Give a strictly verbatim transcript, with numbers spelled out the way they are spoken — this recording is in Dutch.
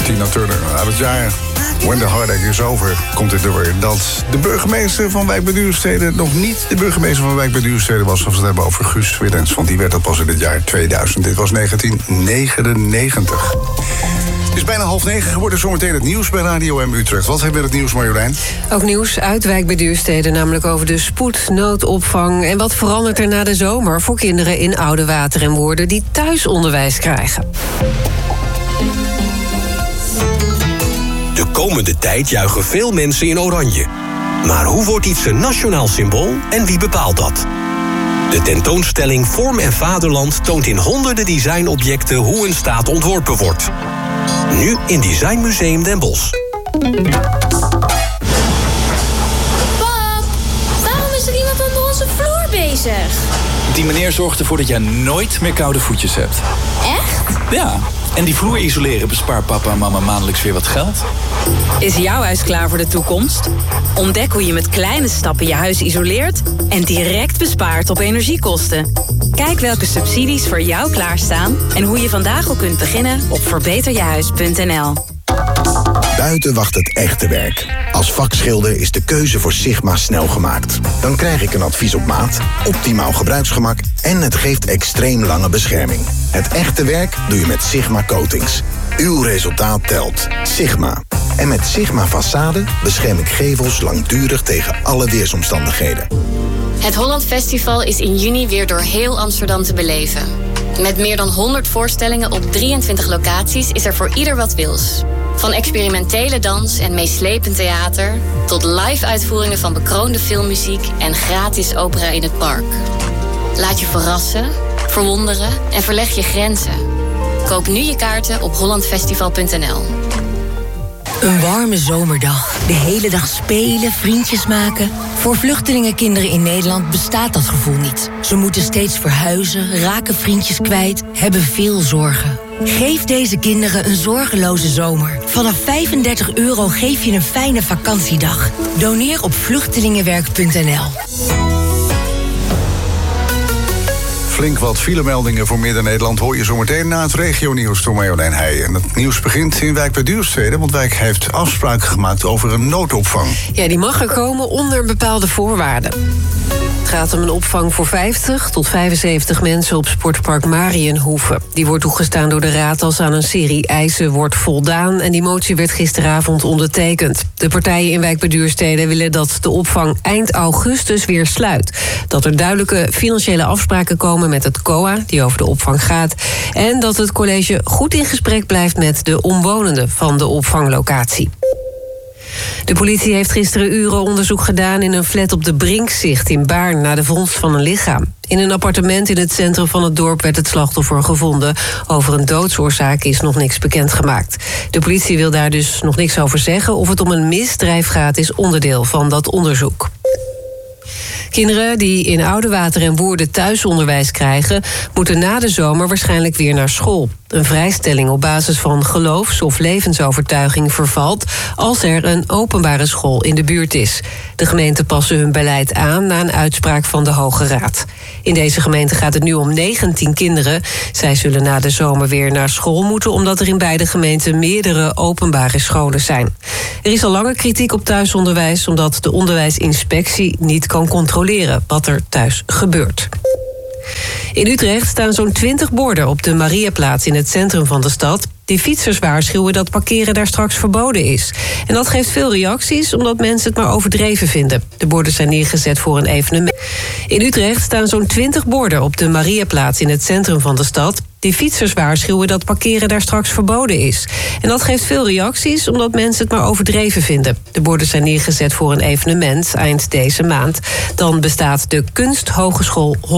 Tina Turner uit het jaar When the Heartache is Over komt dit door. Dat de burgemeester van wijk bij Duurstede nog niet de burgemeester van wijk bij Duurstede was. Als we het hebben over Guus Widdens, want die werd dat pas in het jaar tweeduizend. Dit was negentien negenennegentig. Het is bijna half negen geworden, zometeen het nieuws bij Radio M Utrecht. Wat hebben we het nieuws, Marjolein? Ook nieuws uit wijk bij Duurstede, namelijk over de spoednoodopvang. En wat verandert er na de zomer voor kinderen in Oudewater en Woerden die thuisonderwijs krijgen? De komende tijd juichen veel mensen in oranje. Maar hoe wordt iets een nationaal symbool en wie bepaalt dat? De tentoonstelling Vorm en Vaderland toont in honderden designobjecten hoe een staat ontworpen wordt. Nu in Designmuseum Den Bosch. Pap, waarom is er iemand onder onze vloer bezig? Die meneer zorgt ervoor dat jij nooit meer koude voetjes hebt. Echt? Ja, en die vloer isoleren bespaart papa en mama maandelijks weer wat geld. Is jouw huis klaar voor de toekomst? Ontdek hoe je met kleine stappen je huis isoleert en direct bespaart op energiekosten. Kijk welke subsidies voor jou klaarstaan en hoe je vandaag al kunt beginnen op verbeter je huis punt n l. Buiten wacht het echte werk. Als vakschilder is de keuze voor Sigma snel gemaakt. Dan krijg ik een advies op maat, optimaal gebruiksgemak en het geeft extreem lange bescherming. Het echte werk doe je met Sigma Coatings. Uw resultaat telt. Sigma. En met Sigma Façade bescherm ik gevels langdurig tegen alle weersomstandigheden. Het Holland Festival is in juni weer door heel Amsterdam te beleven. Met meer dan honderd voorstellingen op drieëntwintig locaties is er voor ieder wat wils. Van experimentele dans en meeslepend theater tot live-uitvoeringen van bekroonde filmmuziek en gratis opera in het park. Laat je verrassen, verwonderen en verleg je grenzen. Koop nu je kaarten op holland festival punt n l. Een warme zomerdag. De hele dag spelen, vriendjes maken. Voor vluchtelingenkinderen in Nederland bestaat dat gevoel niet. Ze moeten steeds verhuizen, raken vriendjes kwijt, hebben veel zorgen. Geef deze kinderen een zorgeloze zomer. Vanaf vijfendertig euro geef je een fijne vakantiedag. Doneer op vluchtelingenwerk punt n l. Flink wat filemeldingen voor Midden-Nederland hoor je zometeen na het regionieuws door Marjolein Heij. En het nieuws begint in wijk bij Duurstede, want wijk heeft afspraken gemaakt over een noodopvang. Ja, die mag er komen onder bepaalde voorwaarden. Het gaat om een opvang voor vijftig tot vijfenzeventig mensen op sportpark Mariënhoeve. Die wordt toegestaan door de raad als aan een serie eisen wordt voldaan. En die motie werd gisteravond ondertekend. De partijen in wijk bij Duurstede willen dat de opvang eind augustus weer sluit. Dat er duidelijke financiële afspraken komen met het C O A, die over de opvang gaat. En dat het college goed in gesprek blijft met de omwonenden van de opvanglocatie. De politie heeft gisteren uren onderzoek gedaan in een flat op de Brinkzicht in Baarn na de vondst van een lichaam. In een appartement in het centrum van het dorp werd het slachtoffer gevonden. Over een doodsoorzaak is nog niks bekendgemaakt. De politie wil daar dus nog niks over zeggen. Of het om een misdrijf gaat is onderdeel van dat onderzoek. Kinderen die in Oudewater en Woerden thuisonderwijs krijgen, moeten na de zomer waarschijnlijk weer naar school. Een vrijstelling op basis van geloofs- of levensovertuiging vervalt als er een openbare school in de buurt is. De gemeenten passen hun beleid aan na een uitspraak van de Hoge Raad. In deze gemeente gaat het nu om negentien kinderen. Zij zullen na de zomer weer naar school moeten, omdat er in beide gemeenten meerdere openbare scholen zijn. Er is al langer kritiek op thuisonderwijs, omdat de onderwijsinspectie niet kan controleren wat er thuis gebeurt. In Utrecht staan zo'n twintig borden op de Mariaplaats in het centrum van de stad die fietsers waarschuwen dat parkeren daar straks verboden is. En dat geeft veel reacties, omdat mensen het maar overdreven vinden. De borden zijn neergezet voor een evenement. In Utrecht staan zo'n twintig borden op de Mariaplaats in het centrum van de stad die fietsers waarschuwen dat parkeren daar straks verboden is. En dat geeft veel reacties, omdat mensen het maar overdreven vinden. De borden zijn neergezet voor een evenement eind deze maand. Dan bestaat de Kunsthogeschool